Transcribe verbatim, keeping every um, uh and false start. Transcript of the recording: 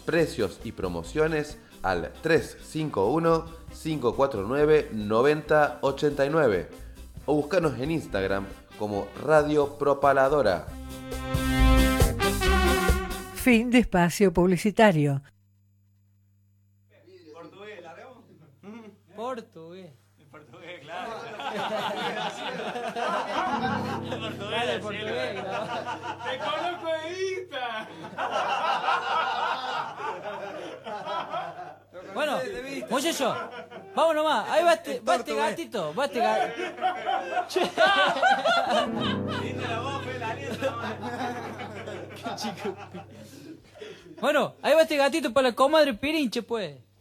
precios y promociones al tres cinco uno, cinco cuatro nueve, nueve cero ocho nueve o búscanos en Instagram como Radio Propaladora. Fin de espacio publicitario. ¿Portugués, largamos? Portugués. El portugués, claro. El portugués, el portugués. ¡Te conozco de Insta! Bueno, muchacho, vamos nomás. Ahí va este, va este gatito. Va este gatito. Linda la voz, fe, la aliento. Bueno, ahí va este gatito para la comadre Pirinche, pues.